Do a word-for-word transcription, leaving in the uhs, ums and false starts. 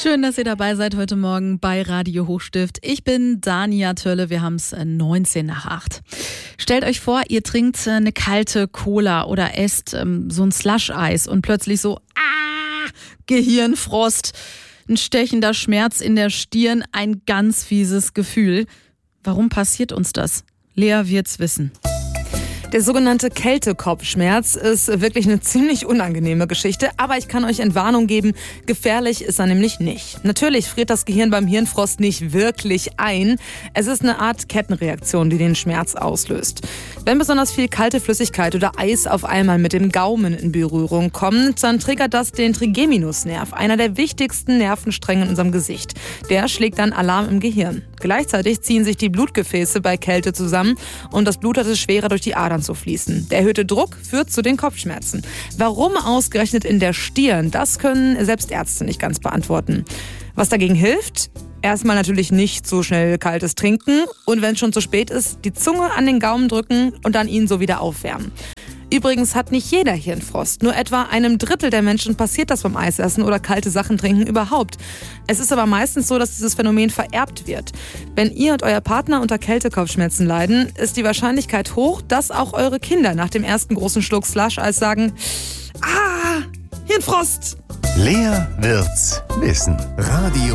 Schön, dass ihr dabei seid heute Morgen bei Radio Hochstift. Ich bin Dania Tölle, wir haben es neunzehn nach acht. Stellt euch vor, ihr trinkt eine kalte Cola oder esst ähm, so ein Slush-Eis und plötzlich so, ah, Gehirnfrost, ein stechender Schmerz in der Stirn, ein ganz fieses Gefühl. Warum passiert uns das? Lea wird's wissen. Der sogenannte Kältekopfschmerz ist wirklich eine ziemlich unangenehme Geschichte, aber ich kann euch Entwarnung geben, gefährlich ist er nämlich nicht. Natürlich friert das Gehirn beim Hirnfrost nicht wirklich ein. Es ist eine Art Kettenreaktion, die den Schmerz auslöst. Wenn besonders viel kalte Flüssigkeit oder Eis auf einmal mit dem Gaumen in Berührung kommt, dann triggert das den Trigeminusnerv, einer der wichtigsten Nervenstränge in unserem Gesicht. Der schlägt dann Alarm im Gehirn. Gleichzeitig ziehen sich die Blutgefäße bei Kälte zusammen und das Blut hat es schwerer durch die Adern zu fließen. Der erhöhte Druck führt zu den Kopfschmerzen. Warum ausgerechnet in der Stirn? Das können selbst Ärzte nicht ganz beantworten. Was dagegen hilft? Erstmal natürlich nicht so schnell kaltes Trinken und wenn es schon zu spät ist, die Zunge an den Gaumen drücken und dann ihn so wieder aufwärmen. Übrigens hat nicht jeder Hirnfrost. Nur etwa einem Drittel der Menschen passiert das beim Eisessen oder kalte Sachen trinken überhaupt. Es ist aber meistens so, dass dieses Phänomen vererbt wird. Wenn ihr und euer Partner unter Kältekopfschmerzen leiden, ist die Wahrscheinlichkeit hoch, dass auch eure Kinder nach dem ersten großen Schluck Slush-Eis sagen, ah, Hirnfrost. Lea wird's wissen. Radio